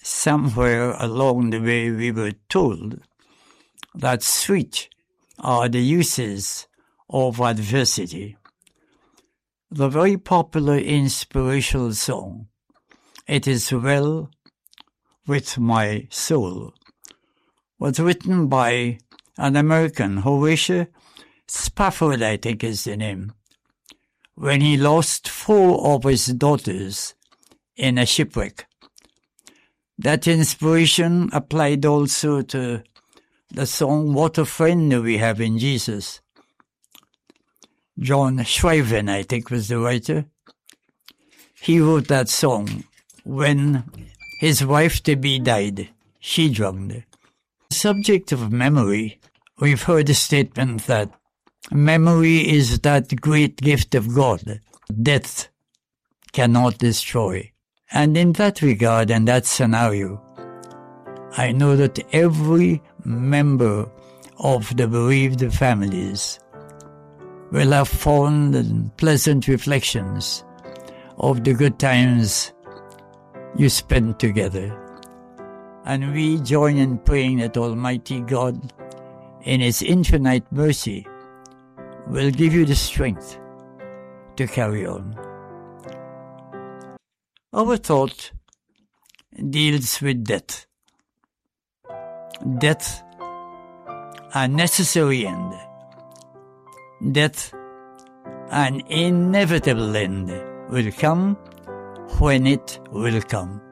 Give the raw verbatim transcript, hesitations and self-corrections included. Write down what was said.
Somewhere along the way we were told that sweet are the uses of adversity. The very popular inspirational song, It Is Well With My Soul, was written by an American, Horatio Spafford, I think is the name, when he lost four of his daughters in a shipwreck. That inspiration applied also to the song What a Friend We Have in Jesus. John Shriven, I think, was the writer. He wrote that song when his wife-to-be died. She drowned. The subject of memory, we've heard a statement that memory is that great gift of God death cannot destroy. And in that regard and that scenario, I know that every member of the bereaved families will have fond and pleasant reflections of the good times you spent together. And we join in praying that Almighty God, in His infinite mercy, will give you the strength to carry on. Our thought deals with death. Death, a necessary end. Death, an inevitable end, will come when it will come.